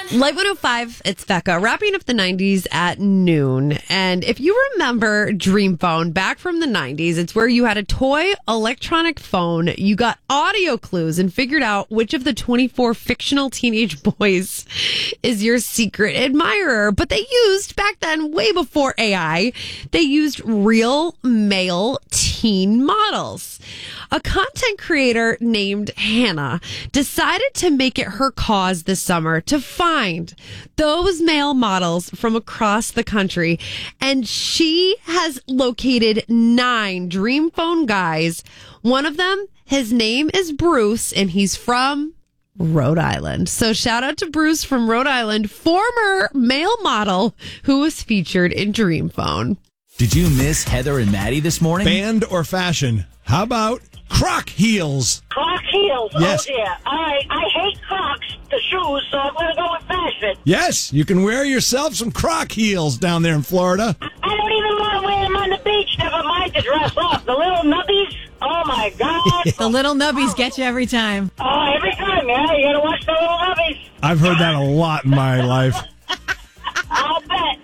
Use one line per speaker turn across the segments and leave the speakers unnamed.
Light 105, it's Becca, wrapping up the 90s at noon. And if you remember Dream Phone back from the 90s, it's where you had a toy electronic phone, you got audio clues and figured out which of the 24 fictional teenage boys is your secret admirer. But they used, back then, way before AI, they used real male teen models. A content creator named Hannah decided to make it her cause this summer to find those male models from across the country. And she has located 9 Dream Phone guys. One of them, his name is Bruce, and he's from Rhode Island. So shout out to Bruce from Rhode Island, former male model who was featured in Dream Phone.
Did you miss Heather and Maddie this morning?
Band or fashion? How about Croc heels?
Croc heels?
Yes.
Oh, dear. All right. I hate Crocs, the shoes, so I'm going to go with fashion.
Yes, you can wear yourself some Croc heels down there in Florida.
I don't even want to wear them on the beach. Never mind to dress up. The little nubbies? Oh, my God.
The little nubbies get you every time.
Oh, every time, yeah. You got to watch the little nubbies.
I've heard that a lot in my life.
I'll bet.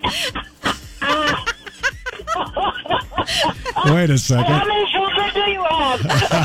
Wait a second.
How many children do you have?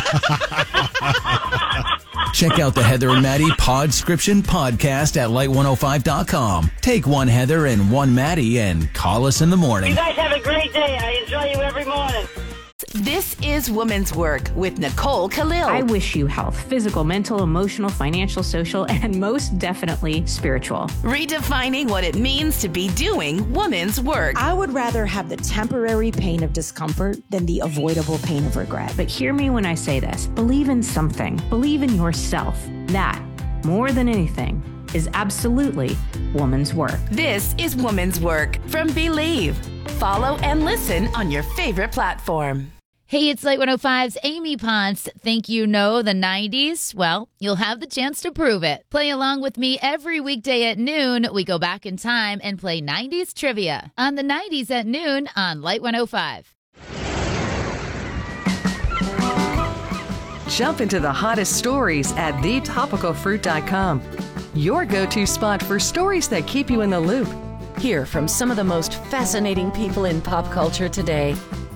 Check out the Heather and Maddie Podscription podcast at light105.com. Take one Heather and one Maddie and call us in the morning.
You guys have a great day. I enjoy you every morning.
This is Women's Work with Nicole Khalil.
I wish you health, physical, mental, emotional, financial, social, and most definitely spiritual.
Redefining what it means to be doing women's work.
I would rather have the temporary pain of discomfort than the avoidable pain of regret.
But hear me when I say this. Believe in something. Believe in yourself. That, more than anything, is absolutely woman's work.
This is Women's Work from Believe. Follow and listen on your favorite platform.
Hey, it's Light 105's Amy Ponce. Think you know the 90s? Well, you'll have the chance to prove it. Play along with me every weekday at noon. We go back in time and play 90s trivia on the 90s at noon on Light 105.
Jump into the hottest stories at thetopicalfruit.com. Your go-to spot for stories that keep you in the loop.
Hear from some of the most fascinating people in pop culture today.